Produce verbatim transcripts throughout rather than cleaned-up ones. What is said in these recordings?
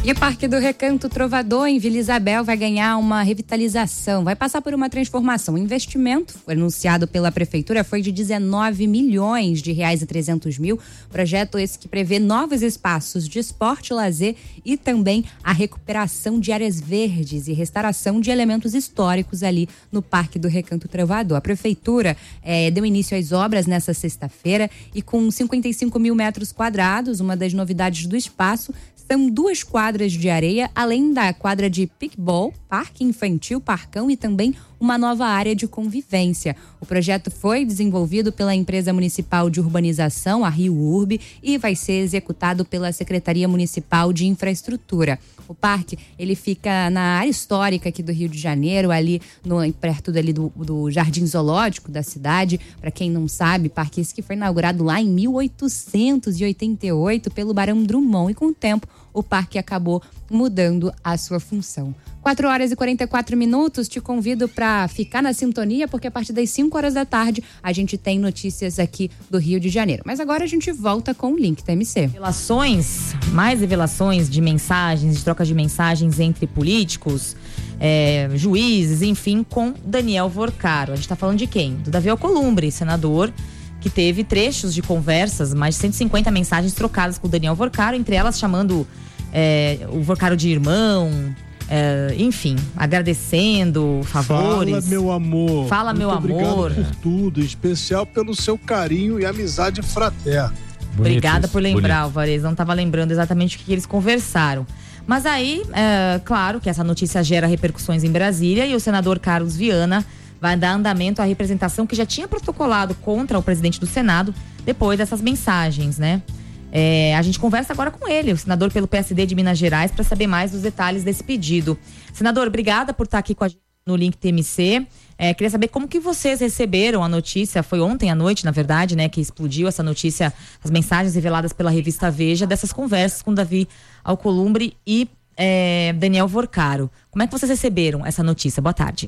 E o Parque do Recanto Trovador, em Vila Isabel, vai ganhar uma revitalização, vai passar por uma transformação. O investimento anunciado pela Prefeitura foi de dezenove milhões de reais e trezentos mil. Projeto esse que prevê novos espaços de esporte e lazer e também a recuperação de áreas verdes e restauração de elementos históricos ali no Parque do Recanto Trovador. A Prefeitura eh, deu início às obras nessa sexta-feira e com cinquenta e cinco mil metros quadrados, uma das novidades do espaço, são duas quadras de areia, além da quadra de piquebol, parque infantil, parcão e também uma nova área de convivência. O projeto foi desenvolvido pela empresa municipal de urbanização, a Rio Urb, e vai ser executado pela Secretaria Municipal de Infraestrutura. O parque, ele fica na área histórica aqui do Rio de Janeiro, ali no, perto dali do, do Jardim Zoológico da cidade. Para quem não sabe, parque esse que foi inaugurado lá em mil oitocentos e oitenta e oito pelo Barão Drummond, e com o tempo o parque acabou mudando a sua função. quatro horas e quarenta e quatro minutos, te convido para ficar na sintonia, porque a partir das cinco horas da tarde a gente tem notícias aqui do Rio de Janeiro. Mas agora a gente volta com o link da M C. Revelações, mais revelações de mensagens, de troca de mensagens entre políticos, é, juízes, enfim, com Daniel Vorcaro. A gente está falando de quem? Do Davi Alcolumbre, senador, que teve trechos de conversas, mais de cento e cinquenta mensagens trocadas com o Daniel Vorcaro, entre elas chamando é, o Vorcaro de irmão, é, enfim, agradecendo favores. Fala, meu amor. Fala, Muito meu amor. Obrigado por tudo, em especial pelo seu carinho e amizade fraterna. Obrigada por lembrar, Alvarez. Não estava lembrando exatamente o que eles conversaram. Mas aí, é, claro que essa notícia gera repercussões em Brasília e o senador Carlos Viana vai dar andamento à representação que já tinha protocolado contra o presidente do Senado depois dessas mensagens, né? É, a gente conversa agora com ele, o senador pelo P S D de Minas Gerais, para saber mais dos detalhes desse pedido. Senador, obrigada por estar aqui com a gente no Link T M C. É, queria saber como que vocês receberam a notícia, foi ontem à noite, na verdade, né, que explodiu essa notícia, as mensagens reveladas pela revista Veja, dessas conversas com Davi Alcolumbre e é, Daniel Vorcaro. Como é que vocês receberam essa notícia? Boa tarde.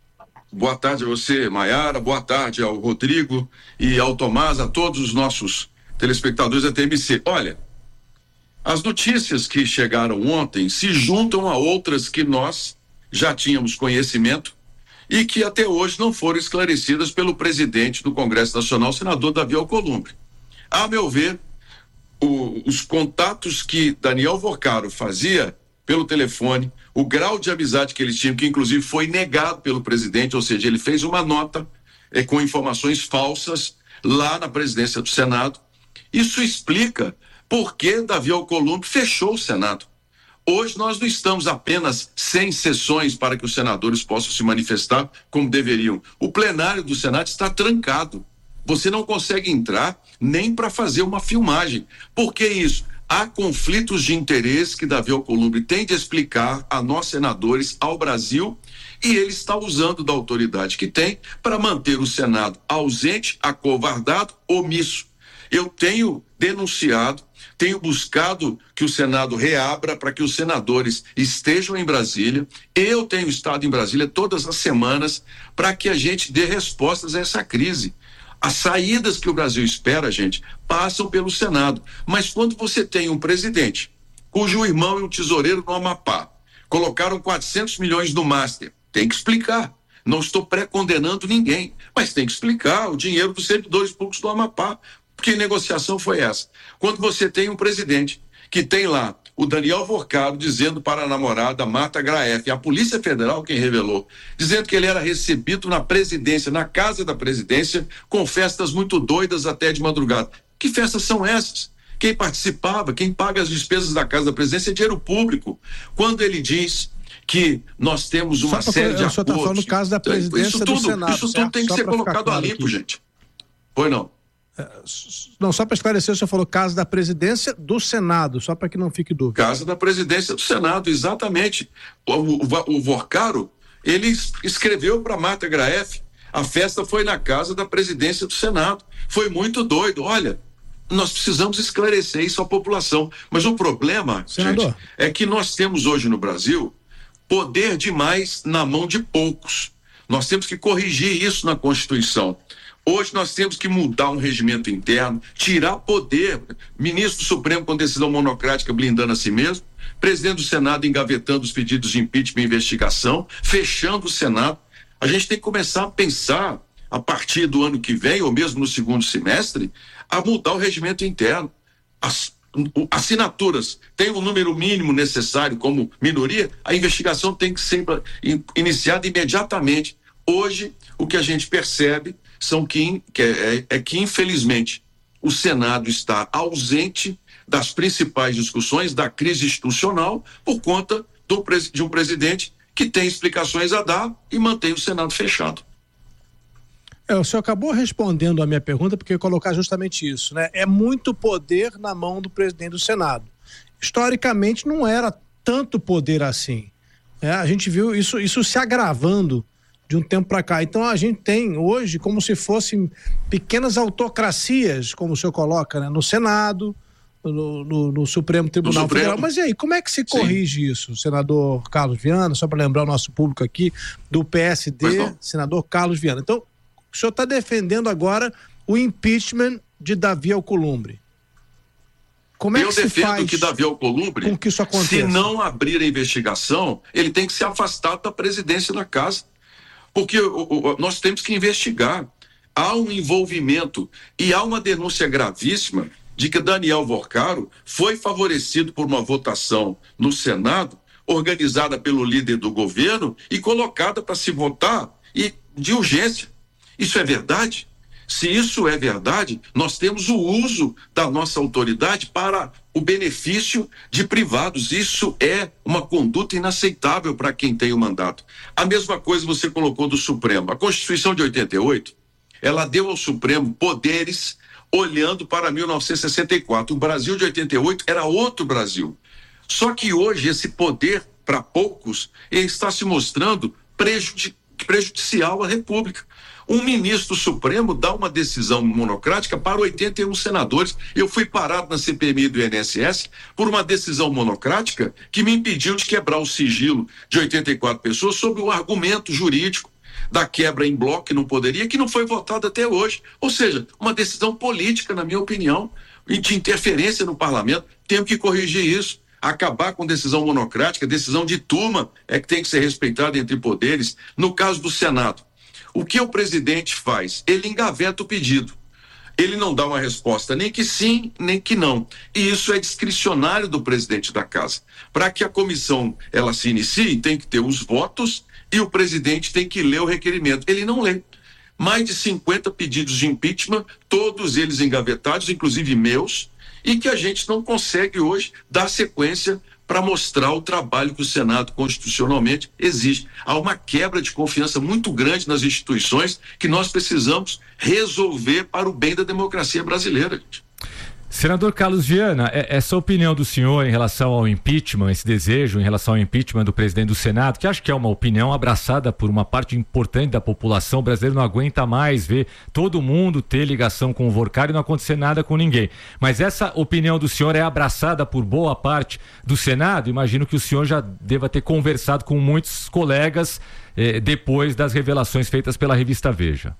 Boa tarde a você, Maiara, boa tarde ao Rodrigo e ao Tomás, a todos os nossos telespectadores da T M C. Olha, as notícias que chegaram ontem se juntam a outras que nós já tínhamos conhecimento e que até hoje não foram esclarecidas pelo presidente do Congresso Nacional, senador Davi Alcolumbre. A meu ver, o, os contatos que Daniel Vorcaro fazia pelo telefone, o grau de amizade que eles tinham, que inclusive foi negado pelo presidente, ou seja, ele fez uma nota é, com informações falsas lá na presidência do Senado. Isso explica por que Davi Alcolumbre fechou o Senado. Hoje nós não estamos apenas sem sessões para que os senadores possam se manifestar como deveriam. O plenário do Senado está trancado. Você não consegue entrar nem para fazer uma filmagem. Por que isso? Há conflitos de interesse que Davi Alcolumbre tem de explicar a nós senadores, ao Brasil, e ele está usando da autoridade que tem para manter o Senado ausente, acovardado, omisso. Eu tenho denunciado, tenho buscado que o Senado reabra para que os senadores estejam em Brasília. Eu tenho estado em Brasília todas as semanas para que a gente dê respostas a essa crise. As saídas que o Brasil espera, gente, passam pelo Senado. Mas quando você tem um presidente cujo irmão é um tesoureiro no Amapá, colocaram quatrocentos milhões no Master, tem que explicar. Não estou pré-condenando ninguém, mas tem que explicar o dinheiro dos servidores públicos do Amapá. Que negociação foi essa? Quando você tem um presidente que tem lá o Daniel Vorcaro dizendo para a namorada Marta Graef, a Polícia Federal quem revelou, dizendo que ele era recebido na presidência, na casa da presidência, com festas muito doidas até de madrugada. Que festas são essas? Quem participava, quem paga as despesas da casa da presidência é dinheiro público. Quando ele diz que nós temos uma Só série de acordos... O senhor está falando no caso da presidência isso tudo, do Senado, Isso tudo certo? tem que Só ser pra colocado claro a limpo, aqui. gente. Pois não. Não, só para esclarecer, o senhor falou caso da presidência do Senado, só para que não fique dúvida. Casa da presidência do Senado, exatamente. O, o, o Vorcaro, ele escreveu para Marta Graef, a festa foi na casa da presidência do Senado. Foi muito doido. Olha, nós precisamos esclarecer isso à população. Mas o problema, Senador, gente, é que nós temos hoje no Brasil poder demais na mão de poucos. Nós temos que corrigir isso na Constituição. Hoje nós temos que mudar um regimento interno, tirar poder, ministro do Supremo com decisão monocrática blindando a si mesmo, presidente do Senado engavetando os pedidos de impeachment e investigação, fechando o Senado. A gente tem que começar a pensar, a partir do ano que vem, ou mesmo no segundo semestre, a mudar o regimento interno. As assinaturas tem o número mínimo necessário como minoria, a investigação tem que ser iniciada imediatamente. Hoje, o que a gente percebe são que, que é, é que, infelizmente, o Senado está ausente das principais discussões da crise institucional por conta do, de um presidente que tem explicações a dar e mantém o Senado fechado. É, o senhor acabou respondendo a minha pergunta, porque eu ia colocar justamente isso, né? É muito poder na mão do presidente do Senado. Historicamente, não era tanto poder assim. É, a gente viu isso, isso se agravando de um tempo para cá. Então, a gente tem hoje como se fossem pequenas autocracias, como o senhor coloca, né? No Senado, no, no, no Supremo Tribunal no Supremo. Federal. Mas e aí, como é que se corrige Sim. isso? Senador Carlos Viana, só para lembrar o nosso público aqui, do P S D, senador Carlos Viana. Então, o senhor está defendendo agora o impeachment de Davi Alcolumbre. Como é Eu que se defendo faz que Davi Alcolumbre, com que isso aconteça? Se não abrir a investigação, ele tem que se afastar da presidência da casa. Porque o, o, nós temos que investigar. Há um envolvimento e há uma denúncia gravíssima de que Daniel Vorcaro foi favorecido por uma votação no Senado, organizada pelo líder do governo e colocada para se votar e, de urgência. Isso é verdade? Se isso é verdade, nós temos o uso da nossa autoridade para o benefício de privados. Isso é uma conduta inaceitável para quem tem o mandato. A mesma coisa você colocou do Supremo. A Constituição de oitenta e oito, ela deu ao Supremo poderes olhando para mil novecentos e sessenta e quatro. O Brasil de oitenta e oito era outro Brasil. Só que hoje esse poder, para poucos, ele está se mostrando prejudici- prejudicial à República. Um ministro supremo dá uma decisão monocrática para oitenta e um senadores. Eu fui parado na C P M I do I N S S por uma decisão monocrática que me impediu de quebrar o sigilo de oitenta e quatro pessoas sob o argumento jurídico da quebra em bloco, que não poderia, que não foi votada até hoje. Ou seja, uma decisão política, na minha opinião, e de interferência no parlamento. Temos que corrigir isso. Acabar com decisão monocrática, decisão de turma é que tem que ser respeitada entre poderes. No caso do Senado, o que o presidente faz? Ele engaveta o pedido. Ele não dá uma resposta nem que sim, nem que não. E isso é discricionário do presidente da casa. Para que a comissão ela se inicie, tem que ter os votos e o presidente tem que ler o requerimento. Ele não lê. Mais de cinquenta pedidos de impeachment, todos eles engavetados, inclusive meus, e que a gente não consegue hoje dar sequência para mostrar o trabalho que o Senado constitucionalmente exige. Há uma quebra de confiança muito grande nas instituições que nós precisamos resolver para o bem da democracia brasileira, gente. Senador Carlos Viana, essa opinião do senhor em relação ao impeachment, esse desejo em relação ao impeachment do presidente do Senado, que acho que é uma opinião abraçada por uma parte importante da população brasileira, não aguenta mais ver todo mundo ter ligação com o Vorcaro e não acontecer nada com ninguém. Mas essa opinião do senhor é abraçada por boa parte do Senado? Imagino que o senhor já deva ter conversado com muitos colegas eh, depois das revelações feitas pela revista Veja.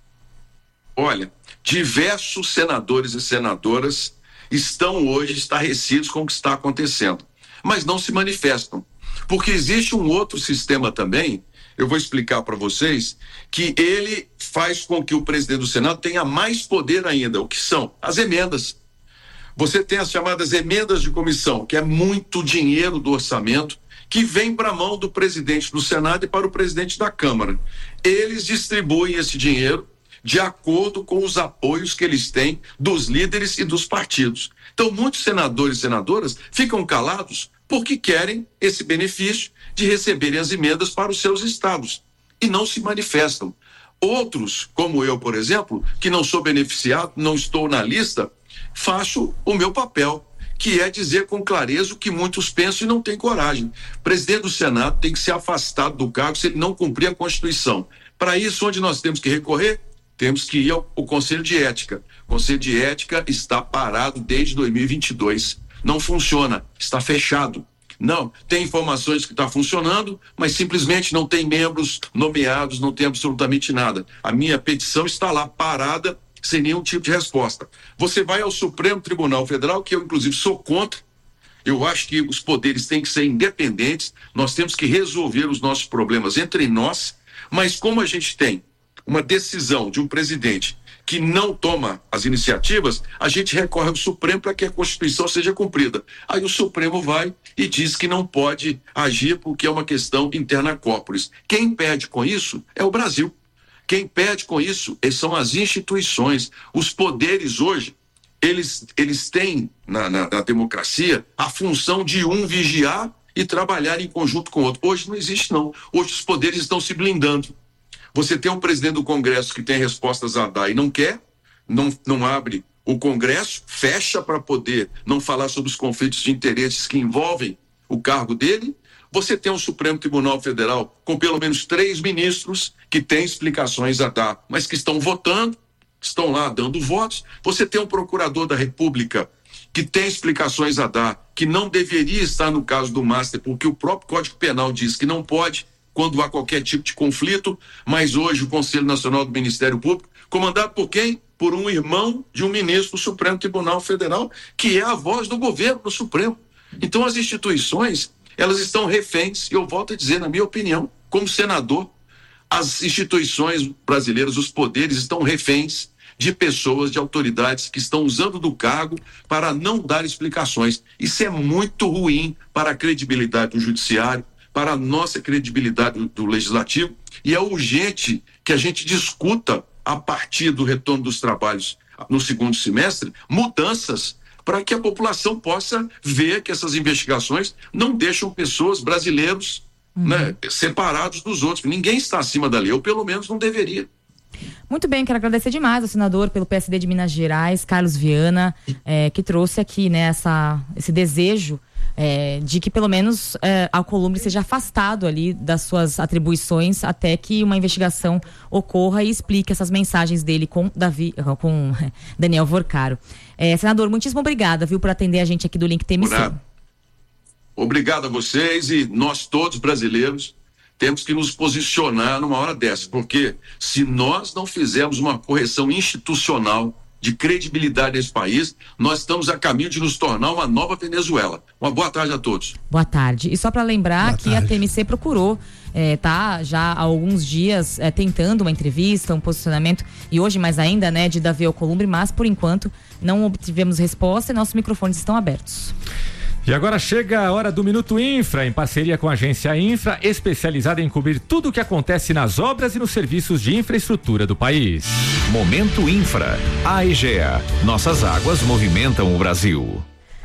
Olha, diversos senadores e senadoras estão hoje estarrecidos com o que está acontecendo, mas não se manifestam, porque existe um outro sistema também, eu vou explicar para vocês, que ele faz com que o presidente do Senado tenha mais poder ainda, o que são as emendas. Você tem as chamadas emendas de comissão, que é muito dinheiro do orçamento, que vem para a mão do presidente do Senado e para o presidente da Câmara. Eles distribuem esse dinheiro de acordo com os apoios que eles têm dos líderes e dos partidos. Então, muitos senadores e senadoras ficam calados porque querem esse benefício de receberem as emendas para os seus estados e não se manifestam. Outros, como eu, por exemplo, que não sou beneficiado, não estou na lista, faço o meu papel, que é dizer com clareza o que muitos pensam e não têm coragem. O presidente do Senado tem que ser afastado do cargo se ele não cumprir a Constituição. Para isso, onde nós temos que recorrer? Temos que ir ao, ao Conselho de Ética. O Conselho de Ética está parado desde dois mil e vinte e dois. Não funciona, está fechado. Não, tem informações que está funcionando, mas simplesmente não tem membros nomeados, não tem absolutamente nada. A minha petição está lá parada, sem nenhum tipo de resposta. Você vai ao Supremo Tribunal Federal, que eu inclusive sou contra. Eu acho que os poderes têm que ser independentes, nós temos que resolver os nossos problemas entre nós, mas como a gente tem uma decisão de um presidente que não toma as iniciativas, a gente recorre ao Supremo para que a Constituição seja cumprida. Aí o Supremo vai e diz que não pode agir porque é uma questão interna corporis. Quem perde com isso é o Brasil. Quem perde com isso são as instituições. Os poderes hoje, eles, eles têm na, na, na democracia a função de um vigiar e trabalhar em conjunto com o outro. Hoje não existe não. Hoje os poderes estão se blindando. Você tem um presidente do Congresso que tem respostas a dar e não quer, não, não abre o Congresso, fecha para poder não falar sobre os conflitos de interesses que envolvem o cargo dele. Você tem um Supremo Tribunal Federal com pelo menos três ministros que têm explicações a dar, mas que estão votando, estão lá dando votos. Você tem um procurador da República que tem explicações a dar, que não deveria estar no caso do Master, porque o próprio Código Penal diz que não pode quando há qualquer tipo de conflito, mas hoje o Conselho Nacional do Ministério Público, comandado por quem? Por um irmão de um ministro do Supremo Tribunal Federal, que é a voz do governo do Supremo. Então as instituições, elas estão reféns, e eu volto a dizer, na minha opinião, como senador, as instituições brasileiras, os poderes estão reféns de pessoas, de autoridades que estão usando do cargo para não dar explicações. Isso é muito ruim para a credibilidade do judiciário, para a nossa credibilidade do, do legislativo, e é urgente que a gente discuta, a partir do retorno dos trabalhos no segundo semestre, mudanças para que a população possa ver que essas investigações não deixam pessoas, brasileiros, uhum. né, separados dos outros. Ninguém está acima da lei, ou pelo menos não deveria. Muito bem, quero agradecer demais ao senador pelo P S D de Minas Gerais, Carlos Viana, é, que trouxe aqui, né, essa, esse desejo É, de que pelo menos é, Alcolumbre seja afastado ali das suas atribuições até que uma investigação ocorra e explique essas mensagens dele com Davi, com Daniel Vorcaro. É, senador, muitíssimo obrigada, viu, por atender a gente aqui do Link T M C. Obrigado a vocês, e nós todos brasileiros temos que nos posicionar numa hora dessa, porque se nós não fizermos uma correção institucional de credibilidade nesse país, nós estamos a caminho de nos tornar uma nova Venezuela. Uma boa tarde a todos. Boa tarde. E só para lembrar boa que tarde. A T M C procurou, é, tá já há alguns dias é, tentando uma entrevista, um posicionamento, e hoje mais ainda, né, de Davi Alcolumbre, mas por enquanto não obtivemos resposta e nossos microfones estão abertos. E agora chega a hora do Minuto Infra, em parceria com a agência Infra, especializada em cobrir tudo o que acontece nas obras e nos serviços de infraestrutura do país. Momento Infra, a Egea. Nossas águas movimentam o Brasil.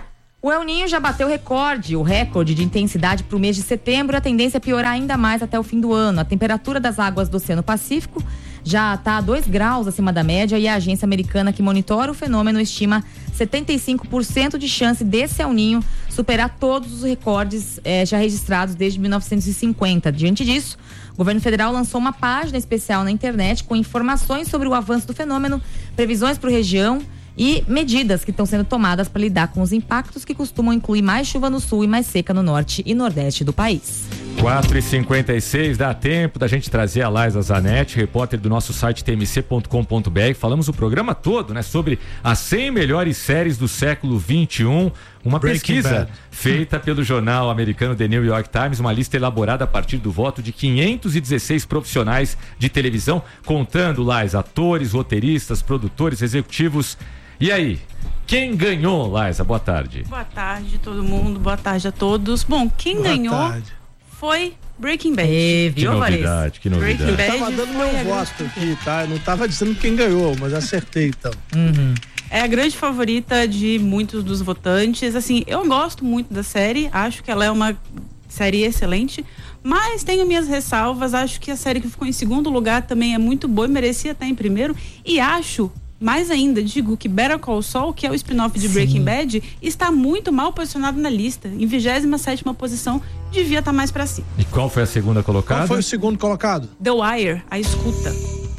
O El Ninho já bateu recorde, o recorde de intensidade para o mês de setembro. A tendência é piorar ainda mais até o fim do ano. A temperatura das águas do Oceano Pacífico já está a dois graus acima da média, e a agência americana que monitora o fenômeno estima setenta e cinco por cento de chance desse El Ninho superar todos os recordes eh, já registrados desde mil novecentos e cinquenta. Diante disso, o governo federal lançou uma página especial na internet com informações sobre o avanço do fenômeno, previsões para a região e medidas que estão sendo tomadas para lidar com os impactos, que costumam incluir mais chuva no sul e mais seca no norte e nordeste do país. quatro e cinquenta e seis, dá tempo da gente trazer a Laisa Zanetti, repórter do nosso site t m c ponto com ponto b r. Falamos o programa todo, né, sobre as cem melhores séries do século vinte e um. Uma Breaking pesquisa Bad. Feita pelo jornal americano The New York Times, uma lista elaborada a partir do voto de quinhentos e dezesseis profissionais de televisão, contando lá os atores, roteiristas, produtores, executivos. E aí, quem ganhou, Laisa? Boa tarde. Boa tarde, todo mundo. Boa tarde a todos. Bom, quem Boa ganhou tarde. foi Breaking Bad. E, viu, que novidade, que novidade. Breaking Bad. Eu tava dando meu voto aqui, tá? Eu não tava dizendo quem ganhou, mas acertei então. Uhum. É a grande favorita de muitos dos votantes. Assim, eu gosto muito da série, acho que ela é uma série excelente, mas tenho minhas ressalvas. Acho que a série que ficou em segundo lugar também é muito boa e merecia estar em primeiro. E acho, mais ainda, digo que Better Call Saul, que é o spin-off de Sim. Breaking Bad, está muito mal posicionado na lista. Em vigésima sétima posição, devia estar mais pra cima. E qual foi a segunda colocada? Qual foi o segundo colocado? The Wire, A Escuta.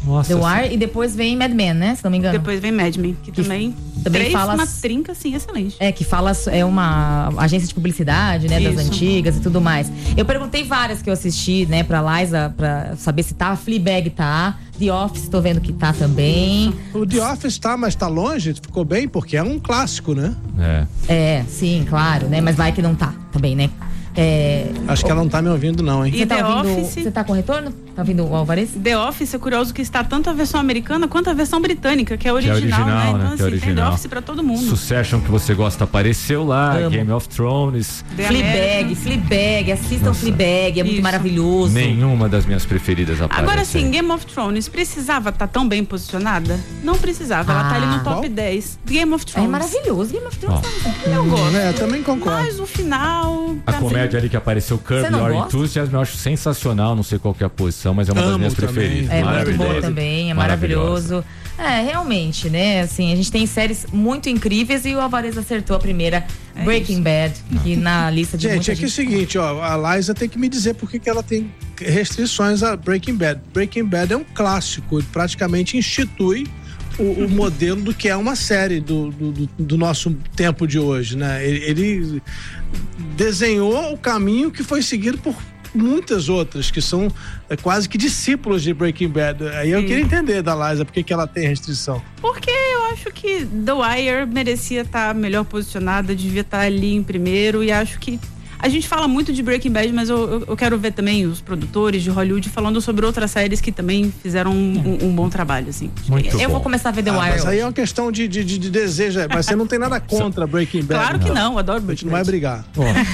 Nossa, The Wire, e depois vem Mad Men, né? Se não me engano. Depois vem Mad Men, que, que também, também três, fala uma trinca, assim, excelente. É, que fala, é uma agência de publicidade, né? Isso. Das antigas e tudo mais. Eu perguntei várias que eu assisti, né, pra Liza, pra saber se tá. Fleabag tá. The Office, tô vendo que tá também. O The Office tá, mas tá longe? Ficou bem? Porque é um clássico, né? É. É, sim, claro, né? Mas vai que não tá também, né? É... Acho que ela não tá me ouvindo, não, hein? E você tá ouvindo, Office... Você tá com retorno? Tá ouvindo o Alvarez? The Office é curioso que está tanto a versão americana quanto a versão britânica, que é original, que é original, né? Então, né? assim, que é original. tem The Office pra todo mundo. Succession, que você gosta, apareceu lá. Amo. Game of Thrones. Fleabag, Fleabag, assistam Fleabag, é muito Isso. maravilhoso. Nenhuma das minhas preferidas aparece. Agora sim, Game of Thrones precisava estar tá tão bem posicionada? Não precisava, ah. ela tá ali no top Qual? dez. Game of Thrones. É maravilhoso, Game of Thrones. Oh. Eu gosto. É, também concordo. Mas o final... A comédia ali que apareceu, Curb Your Enthusiasm, eu acho sensacional, não sei qual que é a posição, mas é uma Amo das minhas também. preferidas. É muito boa também, é maravilhoso. É, realmente, né, assim, a gente tem séries muito incríveis e o Alvarez acertou a primeira, é Breaking isso. Bad, que na lista de gente, muita é que é o seguinte, ó, a Liza tem que me dizer por que que ela tem restrições a Breaking Bad. Breaking Bad é um clássico, ele praticamente institui O, o modelo do que é uma série do, do, do nosso tempo de hoje, né? Ele, ele desenhou o caminho que foi seguido por muitas outras, que são é, quase que discípulos de Breaking Bad. Aí eu Sim. queria entender da Liza por que que ela tem restrição. Porque eu acho que The Wire merecia estar melhor posicionada, devia estar ali em primeiro, e acho que a gente fala muito de Breaking Bad, mas eu, eu, eu quero ver também os produtores de Hollywood falando sobre outras séries que também fizeram um, um, um bom trabalho, assim. Muito eu bom. vou começar a ver The ah, Wire. Mas aí é uma questão de, de, de, de desejo, mas você não tem nada contra Breaking Bad. Claro que não, adoro Breaking Bad. A gente não vai brigar.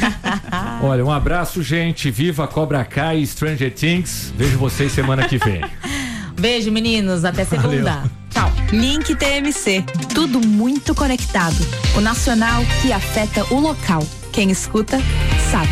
Oh. Olha, um abraço, gente. Viva Cobra Kai e Stranger Things. Vejo vocês semana que vem. Beijo, meninos. Até segunda. Valeu. Tchau. Link T M C. Tudo muito conectado. O nacional que afeta o local. Quem escuta, sabe.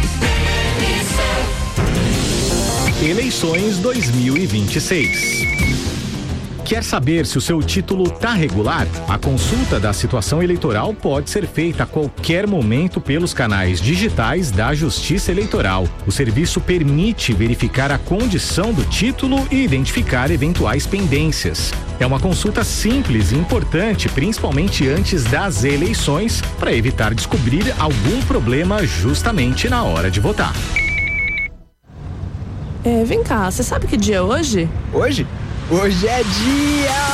Eleições dois mil e vinte e seis. Quer saber se o seu título está regular? A consulta da situação eleitoral pode ser feita a qualquer momento pelos canais digitais da Justiça Eleitoral. O serviço permite verificar a condição do título e identificar eventuais pendências. É uma consulta simples e importante, principalmente antes das eleições, para evitar descobrir algum problema justamente na hora de votar. É, vem cá, você sabe que dia é hoje? Hoje? Hoje é dia...